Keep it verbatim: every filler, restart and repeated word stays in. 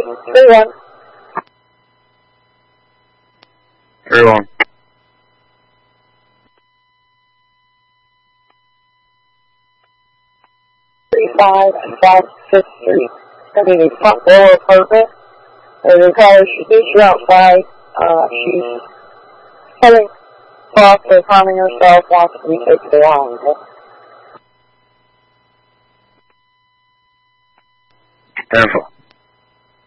three one. three one. three five five six three. Gonna be the front door apartment. And the caller, she sees you outside. Uh, she's heading off or harming herself, wants to be taken along. ten four.